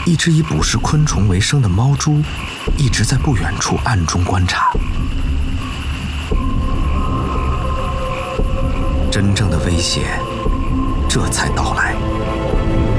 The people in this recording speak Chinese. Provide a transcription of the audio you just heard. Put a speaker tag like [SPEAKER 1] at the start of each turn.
[SPEAKER 1] 一只以捕食昆虫为生的猫猪一直在不远处暗中观察。真正的威胁这才到来。